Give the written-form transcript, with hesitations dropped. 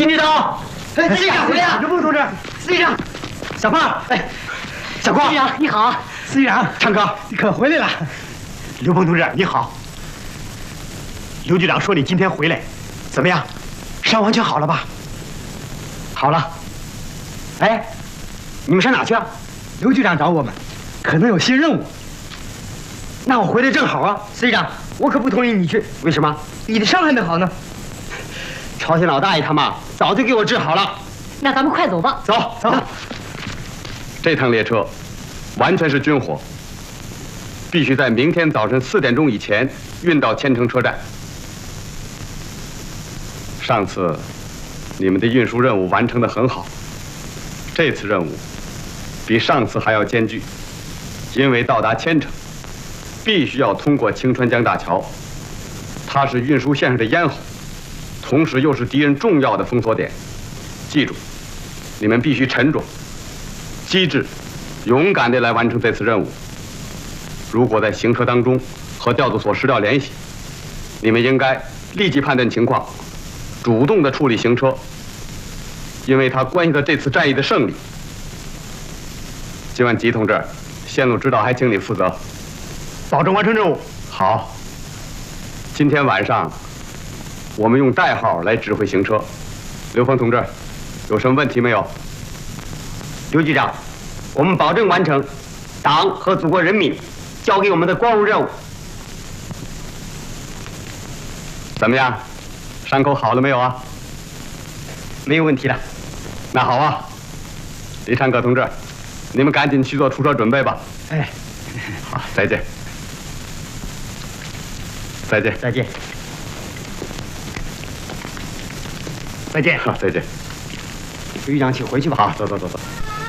新队长，司队长回来了， 刘峰同志， 司队长， 小胖，哎，小光， 司队长你好， 司队长， 昌哥， 你可回来了。 刘峰同志你好。刘局长说你今天回来，怎么样？伤完全好了吧？ 好了。哎，你们上哪去啊？ 刘局长找我们，可能有新任务。 那我回来正好啊，司队长，我可不同意你去。为什么？ 你的伤还没好呢。 朝鲜老大爷他妈早就给我治好了。 那咱们快走吧。 走走。 这趟列车完全是军火，必须在明天早晨4点钟以前运到千城车站。上次你们的运输任务完成得很好，这次任务比上次还要艰巨，因为到达千城必须要通过清川江大桥，它是运输线上的咽喉，同时又是敌人重要的封锁点。记住，你们必须沉着、机智、勇敢地来完成这次任务。如果在行车当中和调度所失掉联系，你们应该立即判断情况，主动地处理行车，因为它关系到这次战役的胜利。金万吉同志，线路指导还请你负责， 保证完成任务。 好。今天晚上我们用代号来指挥行车。刘峰同志，有什么问题没有？ 刘局长，我们保证完成党和祖国人民交给我们的光荣任务。 怎么样？伤口好了没有啊？ 没有问题了。 那好啊，李昌阁同志，你们赶紧去做出车准备吧。 哎， 好，再见。再见。 再见。 再见。 好，再见。 刘局长，请回去吧。 好，走走走走。